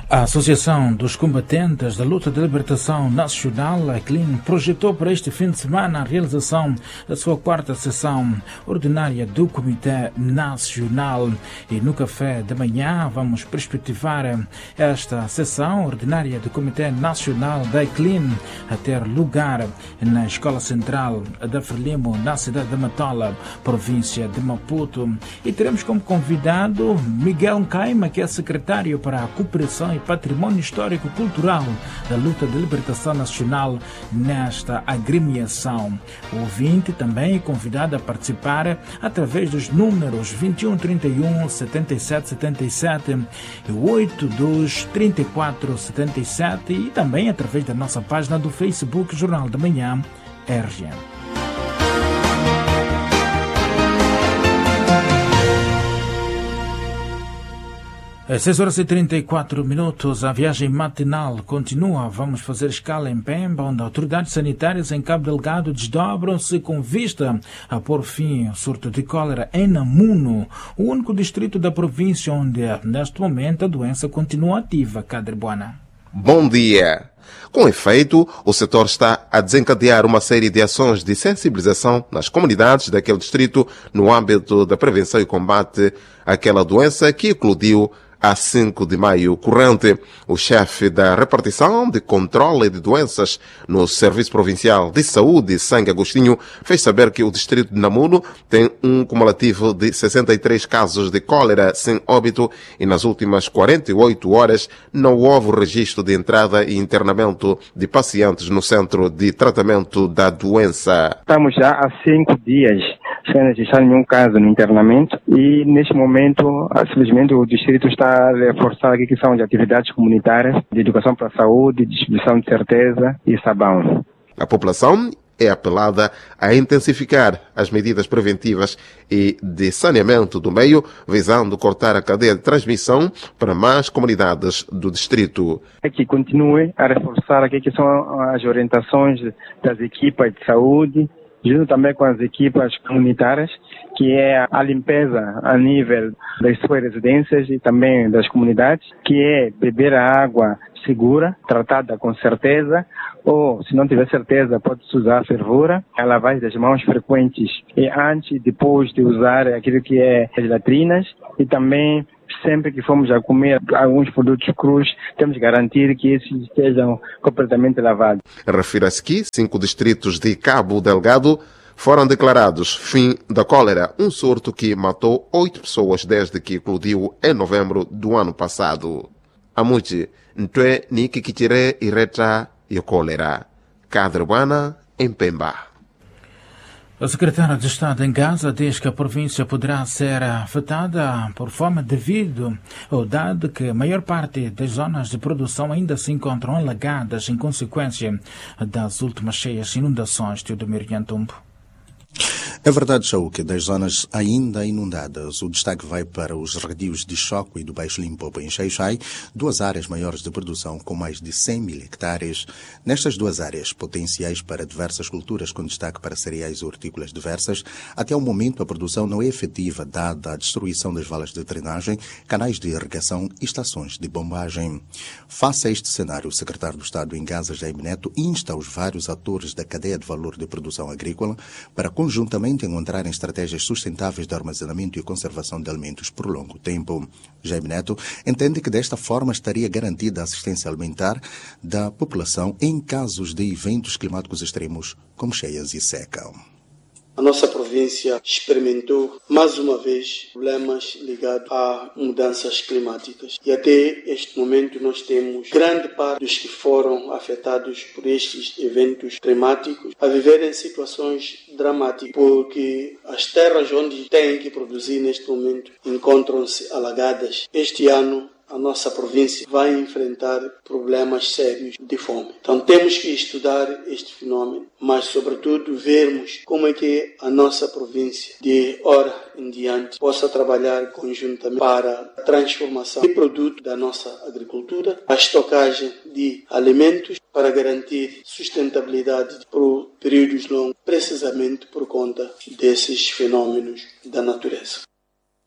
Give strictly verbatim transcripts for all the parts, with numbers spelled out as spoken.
A Associação dos Combatentes da Luta de Libertação Nacional, a CLIN, projetou para este fim de semana a realização da sua quarta sessão ordinária do Comitê Nacional. E no café da manhã vamos perspectivar esta sessão ordinária do Comitê Nacional da CLIN a ter lugar na Escola Central da Frelimo, na cidade de Matola, província de Maputo. E teremos como convidado Miguel Nkaima, que é secretário para a Cooperação e Patrimônio Histórico-Cultural da Luta de Libertação Nacional nesta agremiação. O ouvinte também é convidado a participar através dos números vinte e um, trinta e um, setenta e sete, setenta e sete e oitenta e dois, trinta e quatro, setenta e sete e também através da nossa página do Facebook Jornal da Manhã R G M. Às seis horas e trinta e quatro minutos, a viagem matinal continua. Vamos fazer escala em Pemba, onde autoridades sanitárias em Cabo Delgado desdobram-se com vista a pôr fim ao surto de cólera em Namuno, o único distrito da província onde, neste momento, a doença continua ativa. Cadre Buana. Bom dia! Com efeito, o setor está a desencadear uma série de ações de sensibilização nas comunidades daquele distrito no âmbito da prevenção e combate àquela doença que eclodiu a cinco de maio corrente. O chefe da repartição de controle de doenças no Serviço Provincial de Saúde, Sangue Agostinho, fez saber que o distrito de Namuno tem um cumulativo de sessenta e três casos de cólera sem óbito e nas últimas quarenta e oito horas não houve registro de entrada e internamento de pacientes no centro de tratamento da doença. Estamos já há cinco dias sem registrar nenhum caso no internamento e neste momento, simplesmente o distrito está a reforçar aqui que são as atividades comunitárias de educação para a saúde, distribuição de certeza e sabão. A população é apelada a intensificar as medidas preventivas e de saneamento do meio, visando cortar a cadeia de transmissão para mais comunidades do distrito. É que continue a reforçar aqui que são as orientações das equipas de saúde, junto também com as equipas comunitárias, que é a limpeza a nível das suas residências e também das comunidades, que é beber a água segura, tratada com certeza, ou se não tiver certeza pode-se usar a fervura, a lavagem das mãos frequentes e antes e depois de usar aquilo que é as latrinas e também sempre que formos a comer alguns produtos crus, temos que garantir que esses estejam completamente lavados. Refira-se que cinco distritos de Cabo Delgado foram declarados fim da cólera, um surto que matou oito pessoas desde que eclodiu em novembro do ano passado. Amuti, ntwe ni kikitire ireta e cólera. Cadrebuana, em Pemba. O secretário de Estado em Gaza diz que a província poderá ser afetada por fome devido ao dado que a maior parte das zonas de produção ainda se encontram alagadas em consequência das últimas cheias inundações. Teodomir Yantumbo. É verdade, Chau, que das zonas ainda inundadas, o destaque vai para os redios de Choco e do Baixo Limpopo em Xai-Xai, duas áreas maiores de produção com mais de cem mil hectares. Nestas duas áreas, potenciais para diversas culturas, com destaque para cereais e hortícolas diversas, até o momento a produção não é efetiva, dada a destruição das valas de drenagem, canais de irrigação e estações de bombagem. Face a este cenário, o secretário do Estado em Gaza, Jaime Neto, insta os vários atores da cadeia de valor de produção agrícola para conjuntamente encontrarem estratégias sustentáveis de armazenamento e conservação de alimentos por longo tempo. Jaime Neto entende que desta forma estaria garantida a assistência alimentar da população em casos de eventos climáticos extremos, como cheias e seca. A nossa província experimentou mais uma vez problemas ligados a mudanças climáticas e até este momento nós temos grande parte dos que foram afetados por estes eventos climáticos a viver em situações dramáticas porque as terras onde têm que produzir neste momento encontram-se alagadas. Este ano a nossa província vai enfrentar problemas sérios de fome. Então temos que estudar este fenômeno, mas sobretudo vermos como é que a nossa província de hora em diante possa trabalhar conjuntamente para a transformação de produto da nossa agricultura, a estocagem de alimentos para garantir sustentabilidade por períodos longos, precisamente por conta desses fenômenos da natureza.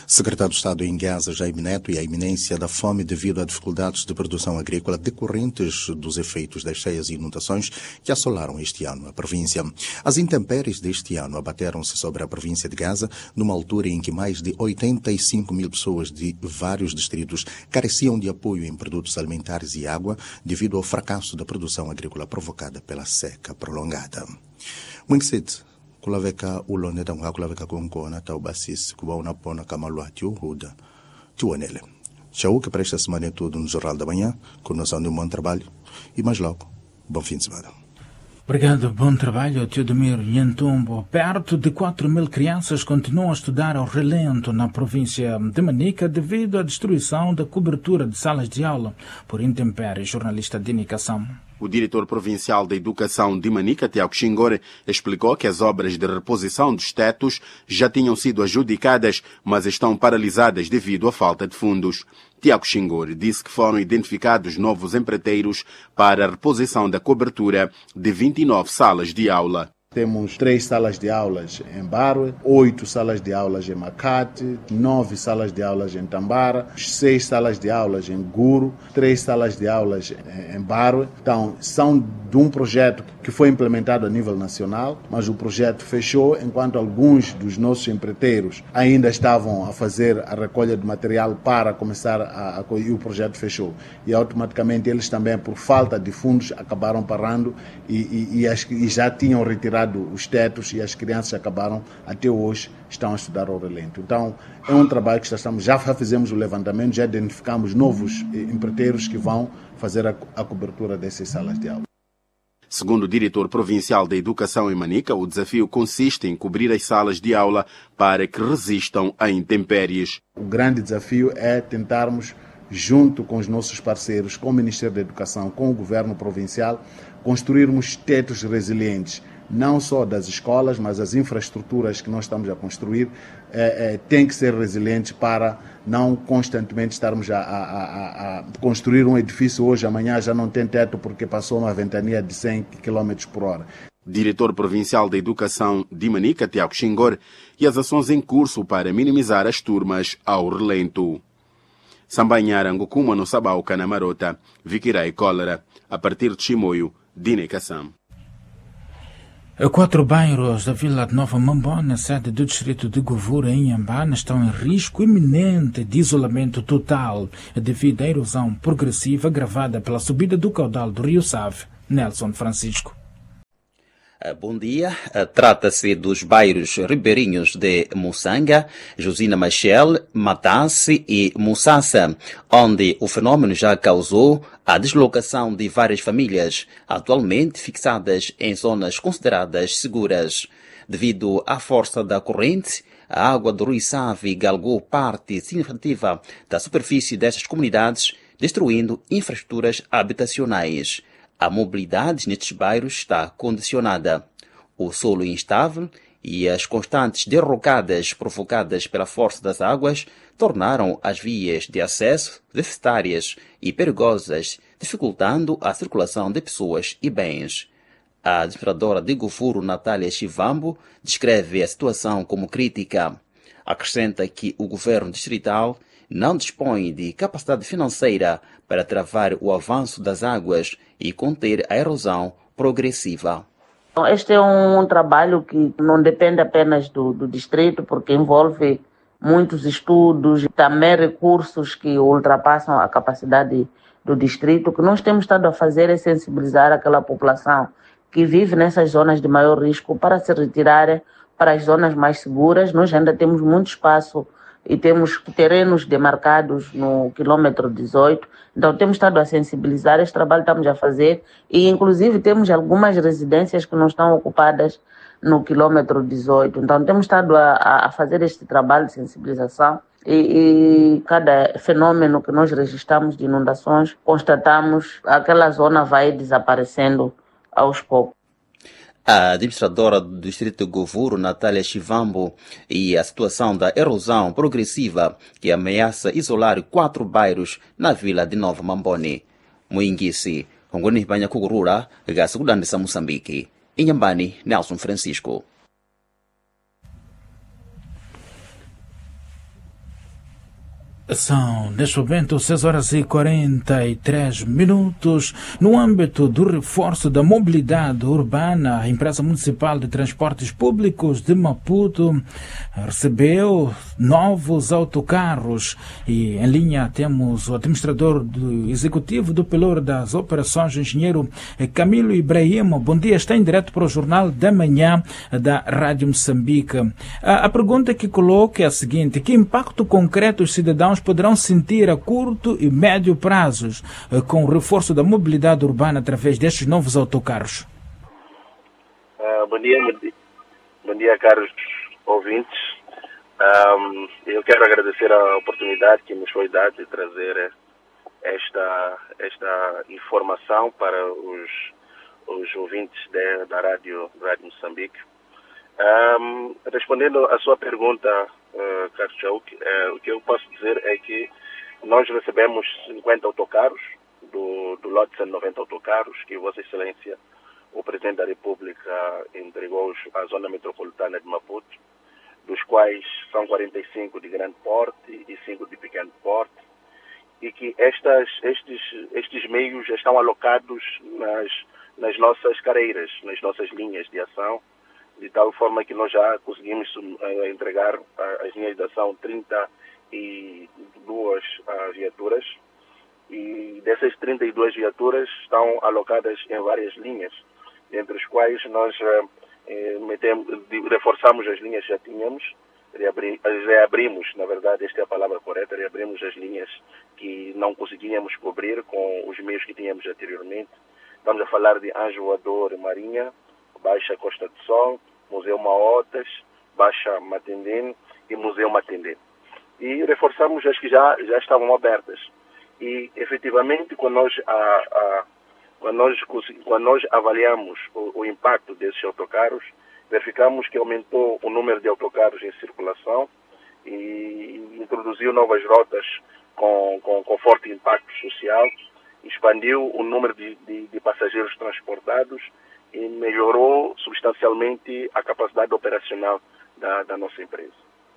Secretário de Estado em Gaza, Jaime Neto, e a iminência da fome devido a dificuldades de produção agrícola decorrentes dos efeitos das cheias e inundações que assolaram este ano a província. As intempéries deste ano abateram-se sobre a província de Gaza numa altura em que mais de oitenta e cinco mil pessoas de vários distritos careciam de apoio em produtos alimentares e água devido ao fracasso da produção agrícola provocada pela seca prolongada. Mwingsit, kulaveka uloneta mga kulaveka kunkona tau basis kuba unapona kamaluati uhuda tuanele. Tchau, que para esta semana é tudo no Jornal da Manhã, com noção de um bom trabalho e mais logo, bom fim de semana. Obrigado, bom trabalho, Teodomir Nhantumbo. Perto de quatro mil crianças continuam a estudar ao relento na província de Manica devido à destruição da cobertura de salas de aula por intempéries. Jornalista Dini Kassam. O diretor provincial da Educação de Manica, Tiago Xingor, explicou que as obras de reposição dos tetos já tinham sido adjudicadas, mas estão paralisadas devido à falta de fundos. Tiago Xingor disse que foram identificados novos empreiteiros para a reposição da cobertura de vinte e nove salas de aula. Temos três salas de aulas em Barwe, oito salas de aulas em Makati, nove salas de aulas em Tambara, seis salas de aulas em Guru, três salas de aulas em Barwe. Então, são de um projeto que foi implementado a nível nacional, mas o projeto fechou enquanto alguns dos nossos empreiteiros ainda estavam a fazer a recolha de material para começar a, a e o projeto fechou. E automaticamente eles também, por falta de fundos, acabaram parando e, e, e, as, e já tinham retirado os tetos e as crianças acabaram, até hoje, estão a estudar ao relento. Então, é um trabalho que já estamos, já fizemos o levantamento, já identificamos novos empreiteiros que vão fazer a, a cobertura dessas salas de aula. Segundo o diretor provincial da Educação em Manica, o desafio consiste em cobrir as salas de aula para que resistam a intempéries. O grande desafio é tentarmos, junto com os nossos parceiros, com o Ministério da Educação, com o Governo Provincial, construirmos tetos resilientes, não só das escolas, mas as infraestruturas que nós estamos a construir é, é, têm que ser resilientes para não constantemente estarmos a, a, a, a construir um edifício hoje, amanhã já não tem teto porque passou uma ventania de cem quilômetros por hora. Diretor provincial da Educação de Manica, Tiago Xingor, e as ações em curso para minimizar as turmas ao relento. Sambanhara Ngukuma no Sabau Canamarota, Viquirai Cólera, a partir de Chimoio, Dine Kassam. Quatro bairros da Vila de Nova Mambona, sede do distrito de Govura, em Inhambane, estão em risco iminente de isolamento total devido à erosão progressiva agravada pela subida do caudal do Rio Save. Nelson Francisco. Bom dia. Trata-se dos bairros ribeirinhos de Mussanga, Josina Machel, Matanse e Mussassa, onde o fenômeno já causou a deslocação de várias famílias, atualmente fixadas em zonas consideradas seguras. Devido à força da corrente, a água do Rio Save galgou parte significativa da superfície destas comunidades, destruindo infraestruturas habitacionais. A mobilidade nestes bairros está condicionada. O solo instável e as constantes derrocadas provocadas pela força das águas tornaram as vias de acesso deficitárias e perigosas, dificultando a circulação de pessoas e bens. A administradora de Govuro, Natália Chivambo, descreve a situação como crítica. Acrescenta que o governo distrital não dispõe de capacidade financeira para travar o avanço das águas e conter a erosão progressiva. Este é um trabalho que não depende apenas do, do distrito, porque envolve muitos estudos, também recursos que ultrapassam a capacidade do distrito. O que nós temos estado a fazer é sensibilizar aquela população que vive nessas zonas de maior risco para se retirar para as zonas mais seguras. Nós ainda temos muito espaço e temos terrenos demarcados no quilômetro dezoito, então temos estado a sensibilizar, este trabalho estamos a fazer e inclusive temos algumas residências que não estão ocupadas no quilômetro dezoito, então temos estado a, a fazer este trabalho de sensibilização e, e cada fenômeno que nós registramos de inundações, constatamos aquela zona vai desaparecendo aos poucos. A administradora do distrito de Govuro, Natália Chivambo, e a situação da erosão progressiva que ameaça isolar quatro bairros na vila de Nova Mambone. Muingisi, Hongoni Banha Kugurura, Gasugudandisa Moçambique. Inhambane, Nelson Francisco. São, neste momento, seis horas e quarenta e três minutos. No âmbito do reforço da mobilidade urbana, a Empresa Municipal de Transportes Públicos de Maputo recebeu novos autocarros. E em linha temos o administrador do executivo do Pelour das Operações, o engenheiro Camilo Ibrahim. Bom dia, está em direto para o Jornal da Manhã da Rádio Moçambique. A, a pergunta que coloco é a seguinte: que impacto concreto os cidadãos poderão sentir a curto e médio prazos com o reforço da mobilidade urbana através destes novos autocarros? Uh, bom dia, bom dia, caros ouvintes. Um, eu quero agradecer a oportunidade que nos foi dada de trazer esta, esta informação para os, os ouvintes de, da Rádio, Rádio Moçambique. Um, respondendo à sua pergunta, uh, Carlos Chauk, uh, o que eu posso dizer é que nós recebemos cinquenta autocarros, do, do lote de cento e noventa autocarros, que Vossa Excelência, o Presidente da República, entregou à zona metropolitana de Maputo, dos quais são quarenta e cinco de grande porte e cinco de pequeno porte, e que estas, estes, estes meios estão alocados nas, nas nossas carreiras, nas nossas linhas de ação, de tal forma que nós já conseguimos uh, entregar uh, as linhas de ação trinta e duas uh, viaturas, e dessas trinta e duas viaturas estão alocadas em várias linhas, entre as quais nós uh, eh, metemos, reforçamos as linhas que já tínhamos, reabri, reabrimos, na verdade esta é a palavra correta, reabrimos as linhas que não conseguíamos cobrir com os meios que tínhamos anteriormente. Estamos a falar de Anjo Voador Marinha, Baixa Costa do Sol, Museu Maotas, Baixa Matendene e Museu Matendene. E reforçamos as que já, já estavam abertas. E, efetivamente, quando nós, a, a, quando nós, quando nós avaliamos o, o impacto desses autocarros, verificamos que aumentou o número de autocarros em circulação e introduziu novas rotas com, com, com forte impacto social, expandiu o número de, de, de passageiros transportados e melhorou substancialmente a capacidade operacional da, da nossa empresa.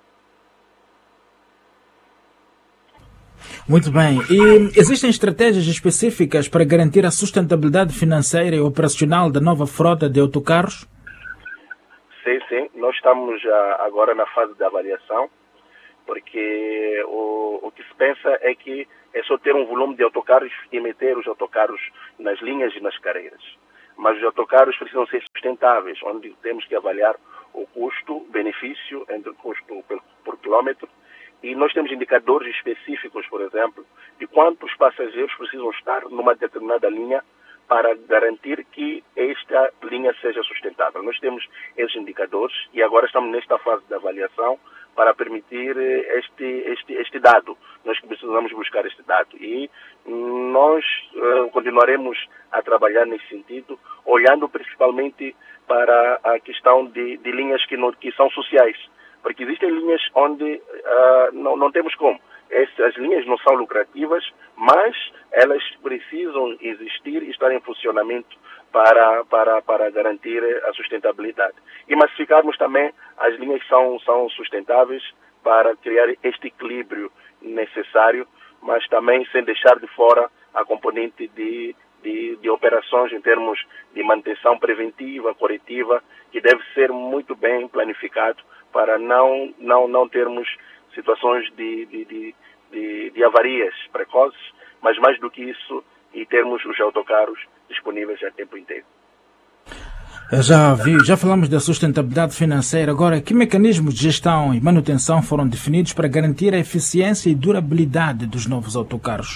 Muito bem. E existem estratégias específicas para garantir a sustentabilidade financeira e operacional da nova frota de autocarros? Sim, sim. Nós estamos já agora na fase de avaliação, porque o, o que se pensa é que é só ter um volume de autocarros e meter os autocarros nas linhas e nas carreiras. Mas os autocarros precisam ser sustentáveis, onde temos que avaliar o custo-benefício entre o custo por, por quilômetro. E nós temos indicadores específicos, por exemplo, de quantos passageiros precisam estar numa determinada linha para garantir que esta linha seja sustentável. Nós temos esses indicadores e agora estamos nesta fase de avaliação para permitir este, este, este dado. Nós precisamos buscar este dado e nós uh, continuaremos a trabalhar nesse sentido, olhando principalmente para a questão de, de linhas que, não, que são sociais, porque existem linhas onde uh, não, não temos como. Essas linhas não são lucrativas, mas elas precisam existir e estar em funcionamento para, para, para garantir a sustentabilidade. E massificarmos também as linhas que são, são sustentáveis para criar este equilíbrio necessário, mas também sem deixar de fora a componente de, de, de operações em termos de manutenção preventiva, corretiva, que deve ser muito bem planificado para não, não, não termos situações de, de, de, de, de avarias precoces, mas mais do que isso, e termos os autocarros disponíveis a tempo inteiro. Já vi, já falamos da sustentabilidade financeira. Agora, que mecanismos de gestão e manutenção foram definidos para garantir a eficiência e durabilidade dos novos autocarros?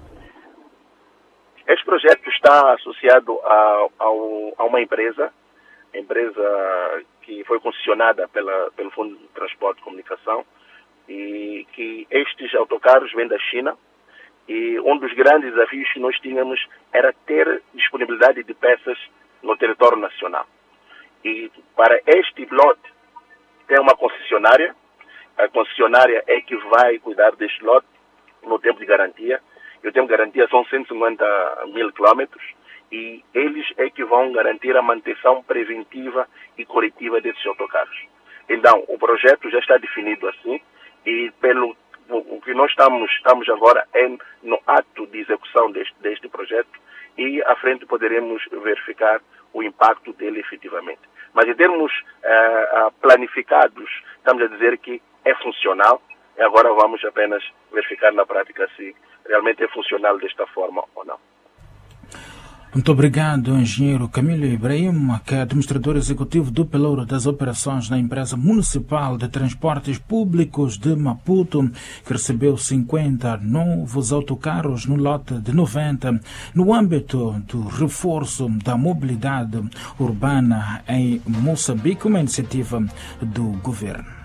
Este projeto está associado a, a, a uma empresa, empresa que foi concessionada pela, pelo Fundo de Transporte e Comunicação, e que estes autocarros vêm da China. E um dos grandes desafios que nós tínhamos era ter disponibilidade de peças no território nacional. E para este lote tem uma concessionária. A concessionária é que vai cuidar deste lote no tempo de garantia. E o tempo de garantia são cento e cinquenta mil quilômetros. E eles é que vão garantir a manutenção preventiva e corretiva desses autocarros. Então, o projeto já está definido assim. E pelo o, o que nós estamos, estamos agora é no ato de execução deste, deste projeto e à frente poderemos verificar o impacto dele efetivamente. Mas em termos uh, planificados, estamos a dizer que é funcional e agora vamos apenas verificar na prática se realmente é funcional desta forma ou não. Muito obrigado, engenheiro Camilo Ibrahim, que é administrador executivo do Pelouro das operações da empresa municipal de transportes públicos de Maputo, que recebeu cinquenta novos autocarros no lote de noventa, no âmbito do reforço da mobilidade urbana em Moçambique, uma iniciativa do governo.